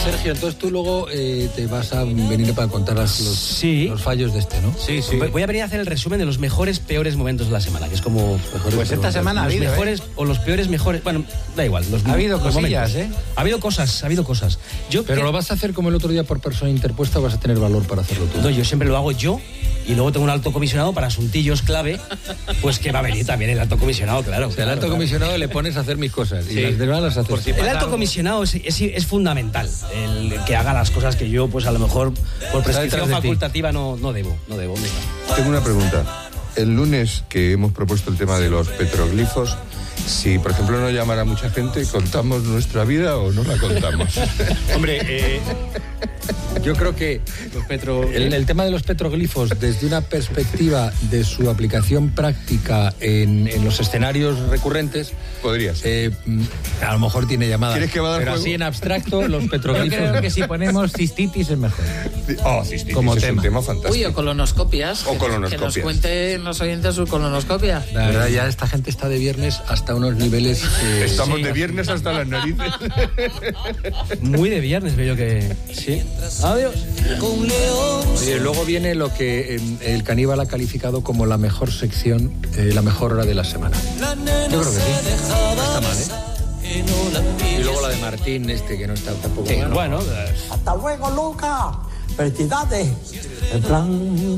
Sergio, entonces tú luego te vas a venir para contar los fallos de ¿no? Sí. Voy a venir a hacer el resumen de los mejores, peores momentos de la semana, que es como... Pues esta semana ha habido, mejores o los peores, mejores... Bueno, da igual. Ha habido cosillas, momentos. Ha habido cosas. Pero lo vas a hacer como el otro día por persona interpuesta o vas a tener valor para hacerlo tú. No, yo siempre lo hago yo. Y luego tengo un alto comisionado para asuntillos clave, pues que va a venir también el alto comisionado, claro. O sea, el alto comisionado le pones a hacer mis cosas y las demás las haces. El alto comisionado es fundamental, el que haga las cosas que yo, pues a lo mejor, por prescripción facultativa no debo. Tengo una pregunta. El lunes que hemos propuesto el tema de los petroglifos, si, por ejemplo, no llamara mucha gente, ¿contamos nuestra vida o no la contamos? Hombre, yo creo que el tema de los petroglifos, desde una perspectiva de su aplicación práctica en los escenarios recurrentes, podría ser. A lo mejor tiene llamada. ¿Quieres que va a dar pero juego? Así en abstracto, los petroglifos. Yo creo que si ponemos cistitis es mejor. Cistitis como es tema. un tema fantástico. Uy, o colonoscopias. Que nos cuenten los oyentes su colonoscopia. La verdad, ya esta gente está de viernes hasta unos niveles... Estamos de viernes hasta las narices. Muy de viernes, veo que... Sí. Adiós. Y luego viene lo que el Caníbal ha calificado como la mejor sección, la mejor hora de la semana. Yo creo que sí. No está mal, ¿eh? Y luego la de Martín, que no está tampoco mal. Bueno. Hasta luego, Luca. Felicidades. En plan...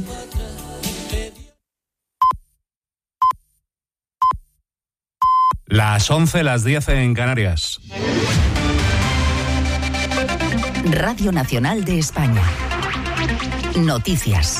Las 11, las 10 en Canarias. Radio Nacional de España. Noticias.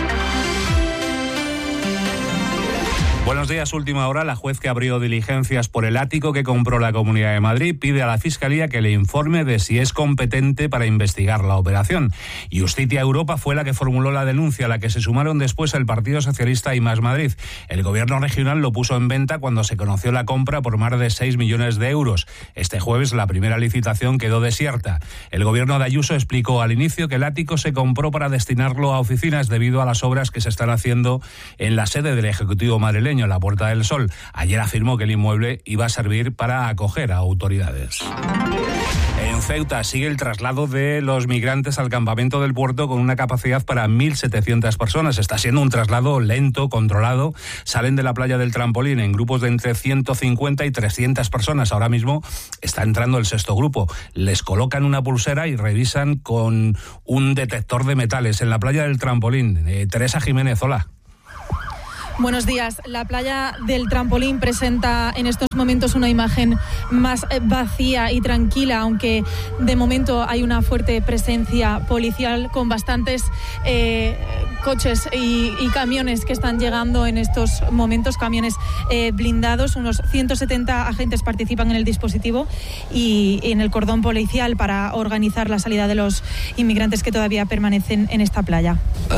Buenos días, última hora. La juez que abrió diligencias por el ático que compró la Comunidad de Madrid pide a la Fiscalía que le informe de si es competente para investigar la operación. Justitia Europa fue la que formuló la denuncia, a la que se sumaron después el Partido Socialista y Más Madrid. El gobierno regional lo puso en venta cuando se conoció la compra por más de 6 millones de euros. Este jueves la primera licitación quedó desierta. El gobierno de Ayuso explicó al inicio que el ático se compró para destinarlo a oficinas debido a las obras que se están haciendo en la sede del Ejecutivo madrileño, en la Puerta del Sol. Ayer afirmó que el inmueble iba a servir para acoger a autoridades. En Ceuta sigue el traslado de los migrantes al campamento del puerto con una capacidad para 1.700 personas. Está siendo un traslado lento, controlado. Salen de la playa del Trampolín en grupos de entre 150 y 300 personas. Ahora mismo está entrando el sexto grupo. Les colocan una pulsera y revisan con un detector de metales en la playa del Trampolín. Teresa Jiménez, hola. Buenos días. La playa del Trampolín presenta en estos momentos una imagen más vacía y tranquila, aunque de momento hay una fuerte presencia policial con bastantes coches y camiones que están llegando en estos momentos, camiones blindados. Unos 170 agentes participan en el dispositivo y en el cordón policial para organizar la salida de los inmigrantes que todavía permanecen en esta playa.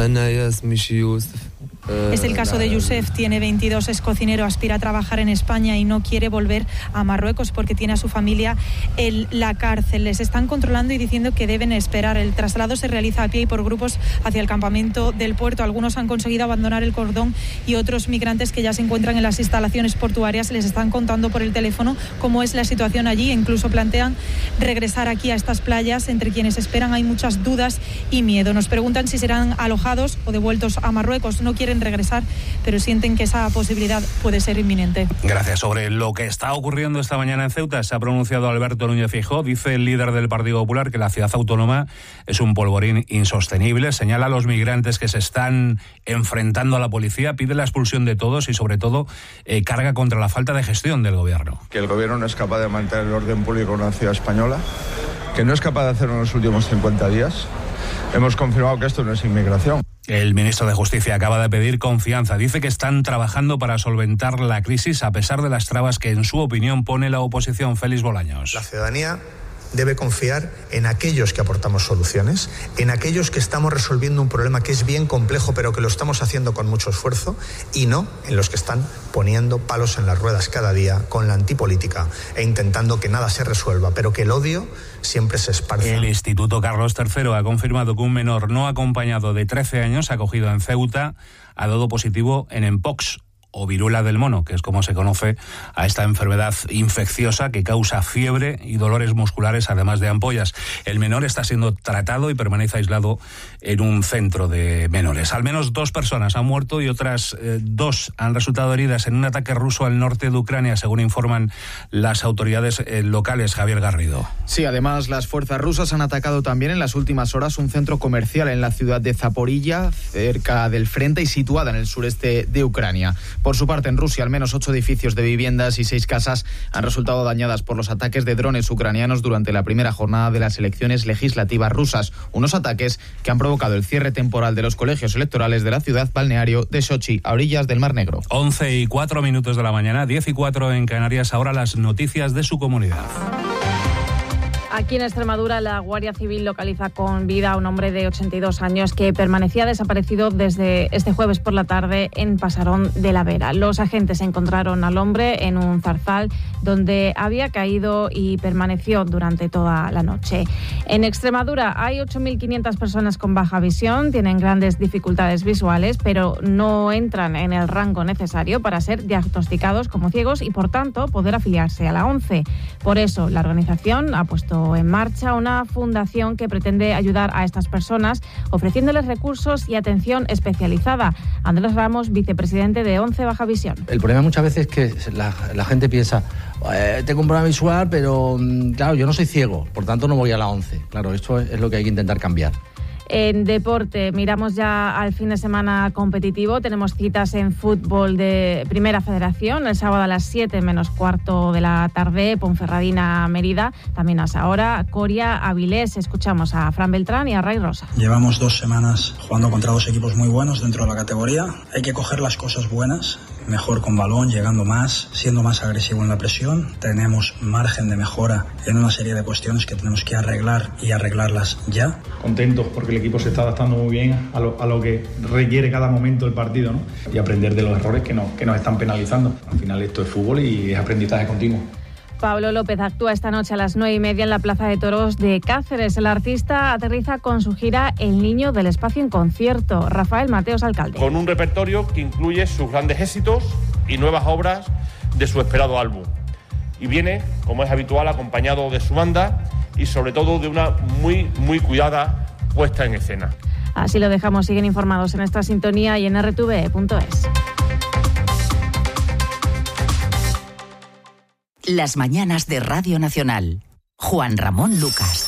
Es el caso de Youssef, tiene 22, es cocinero, aspira a trabajar en España y no quiere volver a Marruecos porque tiene a su familia en la cárcel. Les están controlando y diciendo que deben esperar. El traslado se realiza a pie y por grupos hacia el campamento del puerto. Algunos han conseguido abandonar el cordón y otros migrantes que ya se encuentran en las instalaciones portuarias les están contando por el teléfono cómo es la situación allí. Incluso plantean regresar aquí a estas playas. Entre quienes esperan hay muchas dudas y miedo. Nos preguntan si serán alojados o devueltos a Marruecos. No quieren regresar, pero sienten que esa posibilidad puede ser inminente. Gracias. Sobre lo que está ocurriendo esta mañana en Ceuta se ha pronunciado Alberto Núñez Feijóo. Dice el líder del Partido Popular que la ciudad autónoma es un polvorín insostenible. Señala a los migrantes que se están enfrentando a la policía, pide la expulsión de todos y sobre todo carga contra la falta de gestión del gobierno. Que el gobierno no es capaz de mantener el orden público en una ciudad española, que no es capaz de hacerlo en los últimos 50 días. Hemos confirmado que esto no es inmigración. El ministro de Justicia acaba de pedir confianza. Dice que están trabajando para solventar la crisis a pesar de las trabas que, en su opinión, pone la oposición. Félix Bolaños. La ciudadanía debe confiar en aquellos que aportamos soluciones, en aquellos que estamos resolviendo un problema que es bien complejo, pero que lo estamos haciendo con mucho esfuerzo, y no en los que están poniendo palos en las ruedas cada día con la antipolítica e intentando que nada se resuelva, pero que el odio siempre se esparza. El Instituto Carlos III ha confirmado que un menor no acompañado de 13 años acogido en Ceuta ha dado positivo en Mpox. o viruela del mono, que es como se conoce a esta enfermedad infecciosa que causa fiebre y dolores musculares, además de ampollas. El menor está siendo tratado y permanece aislado en un centro de menores. Al menos 2 personas han muerto y otras 2 han resultado heridas en un ataque ruso al norte de Ucrania, según informan las autoridades locales. Javier Garrido. Sí, además las fuerzas rusas han atacado también en las últimas horas un centro comercial en la ciudad de Zaporilla, cerca del frente y situada en el sureste de Ucrania. Por su parte, en Rusia, al menos 8 edificios de viviendas y 6 casas han resultado dañadas por los ataques de drones ucranianos durante la primera jornada de las elecciones legislativas rusas. Unos ataques que han provocado el cierre temporal de los colegios electorales de la ciudad balneario de Sochi, a orillas del Mar Negro. 11:04 de la mañana, 10:04 en Canarias. Ahora las noticias de su comunidad. Aquí en Extremadura, la Guardia Civil localiza con vida a un hombre de 82 años que permanecía desaparecido desde este jueves por la tarde en Pasarón de la Vera. Los agentes encontraron al hombre en un zarzal donde había caído y permaneció durante toda la noche. En Extremadura hay 8.500 personas con baja visión, tienen grandes dificultades visuales, pero no entran en el rango necesario para ser diagnosticados como ciegos y, por tanto, poder afiliarse a la ONCE. Por eso, la organización ha puesto en marcha una fundación que pretende ayudar a estas personas ofreciéndoles recursos y atención especializada. Andrés Ramos, vicepresidente de ONCE Baja Visión. El problema muchas veces es que la gente piensa, tengo un problema visual, pero claro, yo no soy ciego, por tanto no voy a la ONCE. Claro, esto es lo que hay que intentar cambiar. En deporte, miramos ya al fin de semana competitivo. Tenemos citas en fútbol de Primera Federación. El sábado a las 7 menos cuarto de la tarde, Ponferradina Mérida. También a esa hora, Coria Avilés. Escuchamos a Fran Beltrán y a Ray Rosa. Llevamos 2 semanas jugando contra 2 equipos muy buenos dentro de la categoría. Hay que coger las cosas buenas, mejor con balón, llegando más, siendo más agresivo en la presión. Tenemos margen de mejora en una serie de cuestiones que tenemos que arreglar y arreglarlas ya. Contentos porque el equipo se está adaptando muy bien a lo que requiere cada momento del partido, ¿no? Y aprender de los errores que nos están penalizando. Al final esto es fútbol y es aprendizaje continuo. Pablo López actúa esta noche a las 9:30 en la Plaza de Toros de Cáceres. El artista aterriza con su gira El Niño del Espacio en concierto. Rafael Mateos, alcalde. Con un repertorio que incluye sus grandes éxitos y nuevas obras de su esperado álbum. Y viene, como es habitual, acompañado de su banda y sobre todo de una muy cuidada puesta en escena. Así lo dejamos. Siguen informados en esta sintonía y en rtve.es. Las mañanas de Radio Nacional. Juan Ramón Lucas.